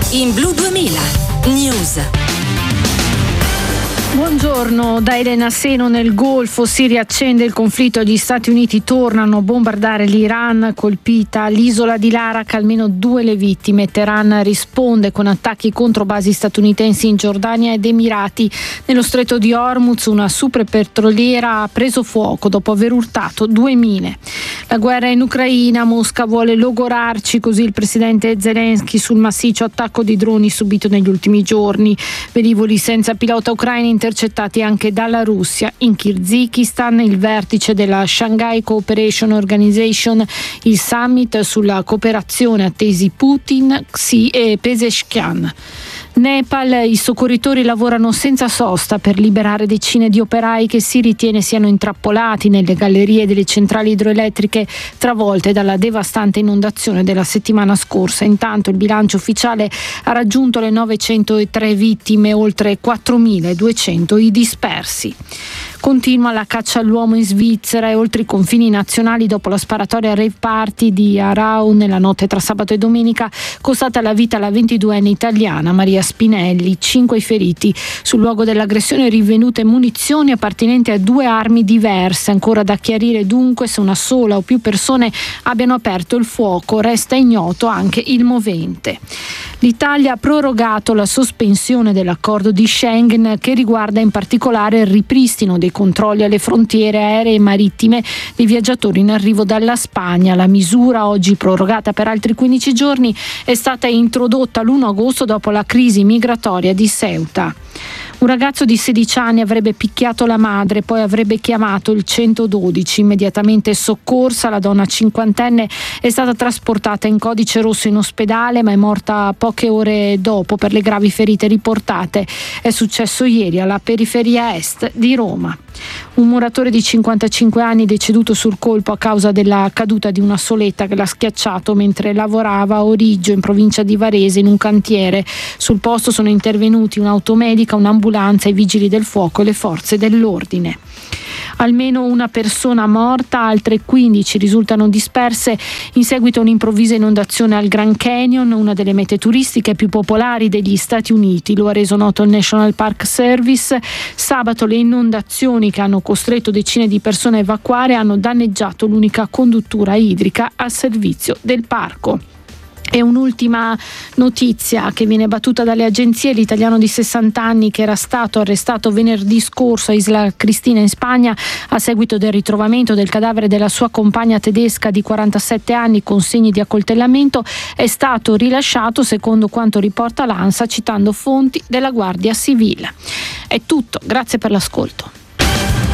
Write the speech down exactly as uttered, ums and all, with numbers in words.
in Blu duemila News. Buongiorno, da Elena Seno. Nel Golfo si riaccende il conflitto, gli Stati Uniti tornano a bombardare l'Iran, colpita l'isola di Larak, almeno due le vittime. Teheran risponde con attacchi contro basi statunitensi in Giordania ed Emirati. Nello stretto di Hormuz una superpetroliera ha preso fuoco dopo aver urtato due mine. La guerra in Ucraina, Mosca vuole logorarci, così il presidente Zelensky sul massiccio attacco di droni subito negli ultimi giorni. Velivoli senza pilota ucraini intercettati anche dalla Russia. In Kirghizistan il vertice della Shanghai Cooperation Organization, il summit sulla cooperazione attesi Putin, Xi e Pezeshkian. Nepal, i soccorritori lavorano senza sosta per liberare decine di operai che si ritiene siano intrappolati nelle gallerie delle centrali idroelettriche travolte dalla devastante inondazione della settimana scorsa. Intanto il bilancio ufficiale ha raggiunto le novecentotre vittime, oltre quattromiladuecento i dispersi. Continua la caccia all'uomo in Svizzera e oltre i confini nazionali dopo la sparatoria rave party di Aarau nella notte tra sabato e domenica, costata la vita alla ventiduenne italiana Maria Spinelli. Cinque i feriti. Sul luogo dell'aggressione rinvenute munizioni appartenenti a due armi diverse. Ancora da chiarire dunque se una sola o più persone abbiano aperto il fuoco. Resta ignoto anche il movente. L'Italia ha prorogato la sospensione dell'accordo di Schengen, che riguarda in particolare il ripristino dei controlli alle frontiere aeree e marittime dei viaggiatori in arrivo dalla Spagna. La misura, oggi prorogata per altri quindici giorni, è stata introdotta l'primo agosto dopo la crisi migratoria di Ceuta. Un ragazzo di sedici anni avrebbe picchiato la madre, poi avrebbe chiamato il centododici. Immediatamente soccorsa, la donna cinquantenne è stata trasportata in codice rosso in ospedale, ma è morta poche ore dopo per le gravi ferite riportate. È successo ieri alla periferia est di Roma. Un muratore di cinquantacinque anni deceduto sul colpo a causa della caduta di una soletta che l'ha schiacciato mentre lavorava a Origgio, in provincia di Varese, in un cantiere. Sul posto sono intervenuti un'automedica, un'ambulanza, i vigili del fuoco e le forze dell'ordine. Almeno una persona morta, altre quindici risultano disperse in seguito a un'improvvisa inondazione al Grand Canyon, una delle mete turistiche più popolari degli Stati Uniti. Lo ha reso noto il National Park Service. Sabato le inondazioni che hanno costretto decine di persone a evacuare hanno danneggiato l'unica conduttura idrica al servizio del parco. E un'ultima notizia che viene battuta dalle agenzie: l'italiano di sessanta anni che era stato arrestato venerdì scorso a Isla Cristina in Spagna a seguito del ritrovamento del cadavere della sua compagna tedesca di quarantasette anni con segni di accoltellamento è stato rilasciato, secondo quanto riporta l'ANSA citando fonti della Guardia Civile. È tutto, grazie per l'ascolto.